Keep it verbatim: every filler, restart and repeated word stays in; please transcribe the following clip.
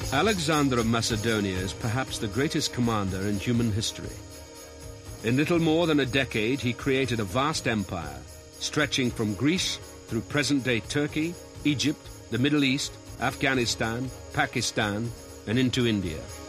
Alexander of Macedonia is perhaps the greatest commander in human history. In little more than a decade, he created a vast empire, stretching from Greece through present-day Turkey, Egypt, the Middle East, Afghanistan, Pakistan, and into India.